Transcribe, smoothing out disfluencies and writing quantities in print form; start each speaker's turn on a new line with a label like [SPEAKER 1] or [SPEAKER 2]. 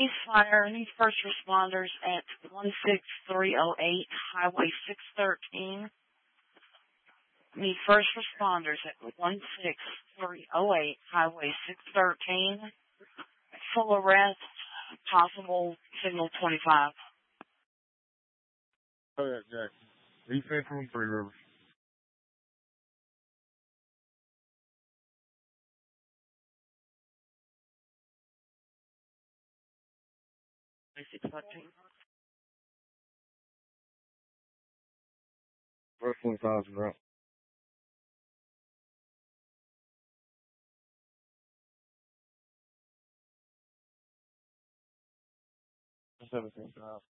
[SPEAKER 1] Ceasefire, need first responders at 16308 Highway 613. Need first responders at 16308 Highway 613. Full arrest, possible signal 25.
[SPEAKER 2] Oh, yeah, Jackson. East Central and Three Rivers.
[SPEAKER 1] Basic 14.
[SPEAKER 2] First 25 is route. Seventeen.